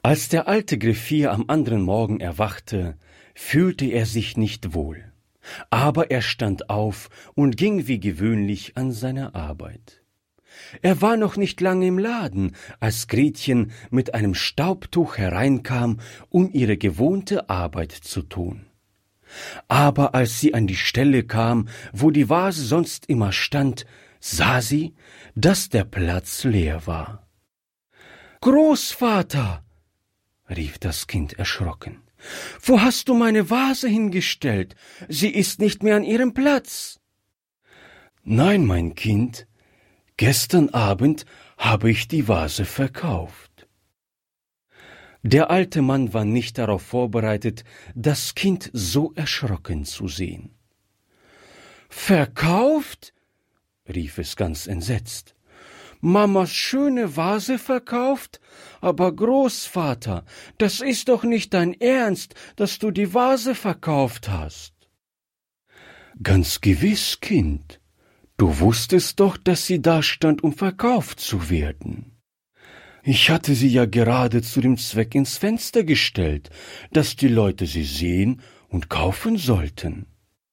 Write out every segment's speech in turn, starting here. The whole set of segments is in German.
Als der alte Griffier am anderen Morgen erwachte, fühlte er sich nicht wohl. Aber er stand auf und ging wie gewöhnlich an seine Arbeit. Er war noch nicht lange im Laden, als Gretchen mit einem Staubtuch hereinkam, um ihre gewohnte Arbeit zu tun. Aber als sie an die Stelle kam, wo die Vase sonst immer stand, sah sie, dass der Platz leer war. »Großvater«, rief das Kind erschrocken, »wo hast du meine Vase hingestellt? Sie ist nicht mehr an ihrem Platz.« »Nein, mein Kind, gestern Abend habe ich die Vase verkauft.« Der alte Mann war nicht darauf vorbereitet, das Kind so erschrocken zu sehen. »Verkauft?« rief es ganz entsetzt. »Mamas schöne Vase verkauft? Aber Großvater, das ist doch nicht dein Ernst, dass du die Vase verkauft hast.« »Ganz gewiss, Kind. Du wusstest doch, dass sie da stand, um verkauft zu werden. Ich hatte sie ja gerade zu dem Zweck ins Fenster gestellt, dass die Leute sie sehen und kaufen sollten.«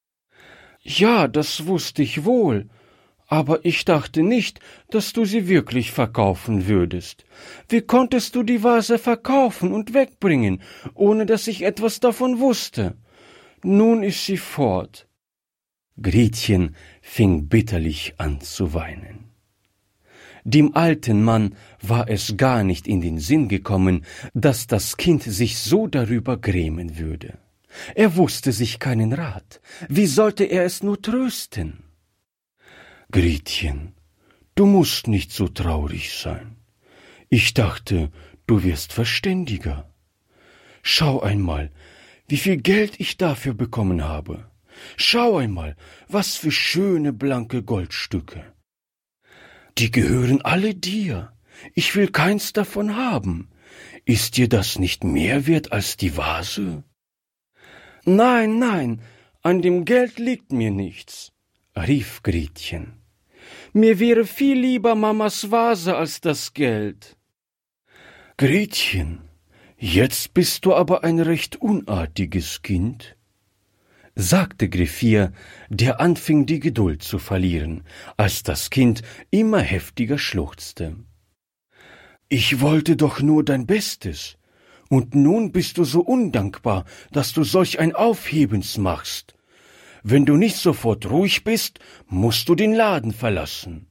»Ja, das wusste ich wohl. Aber ich dachte nicht, dass du sie wirklich verkaufen würdest. Wie konntest du die Vase verkaufen und wegbringen, ohne dass ich etwas davon wusste? Nun ist sie fort.« Gretchen fing bitterlich an zu weinen. Dem alten Mann war es gar nicht in den Sinn gekommen, dass das Kind sich so darüber grämen würde. Er wusste sich keinen Rat. Wie sollte er es nur trösten? »Gretchen, du musst nicht so traurig sein. Ich dachte, du wirst verständiger. Schau einmal, wie viel Geld ich dafür bekommen habe. Schau einmal, was für schöne blanke Goldstücke. Die gehören alle dir. Ich will keins davon haben. Ist dir das nicht mehr wert als die Vase?« »Nein, nein, an dem Geld liegt mir nichts«, rief Gretchen. »Mir wäre viel lieber Mamas Vase als das Geld.« »Gretchen, jetzt bist du aber ein recht unartiges Kind«, sagte Griffier, der anfing, die Geduld zu verlieren, als das Kind immer heftiger schluchzte. »Ich wollte doch nur dein Bestes, und nun bist du so undankbar, dass du solch ein Aufhebens machst. Wenn du nicht sofort ruhig bist, musst du den Laden verlassen.«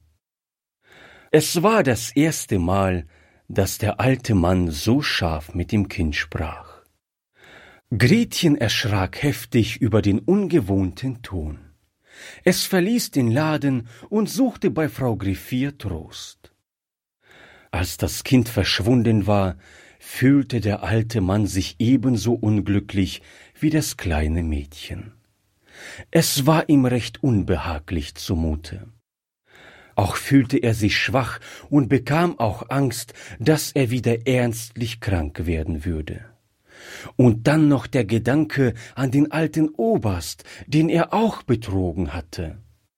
Es war das erste Mal, dass der alte Mann so scharf mit dem Kind sprach. Gretchen erschrak heftig über den ungewohnten Ton. Es verließ den Laden und suchte bei Frau Griffier Trost. Als das Kind verschwunden war, fühlte der alte Mann sich ebenso unglücklich wie das kleine Mädchen. Es war ihm recht unbehaglich zumute. Auch fühlte er sich schwach und bekam auch Angst, dass er wieder ernstlich krank werden würde. Und dann noch der Gedanke an den alten Oberst, den er auch betrogen hatte.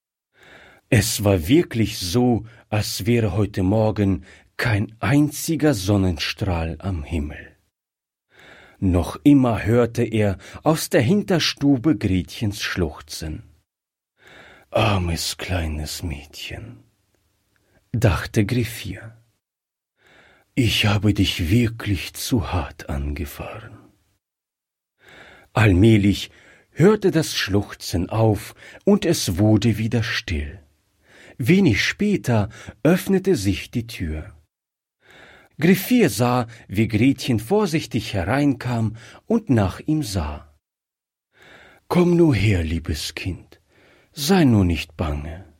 Es war wirklich so, als wäre heute Morgen kein einziger Sonnenstrahl am Himmel. Noch immer hörte er aus der Hinterstube Gretchens schluchzen. »Armes kleines Mädchen«, dachte Griffier. »Ich habe dich wirklich zu hart angefahren.« Allmählich hörte das Schluchzen auf und es wurde wieder still. Wenig später öffnete sich die Tür. Griffier sah, wie Gretchen vorsichtig hereinkam und nach ihm sah. »Komm nur her, liebes Kind, sei nur nicht bange.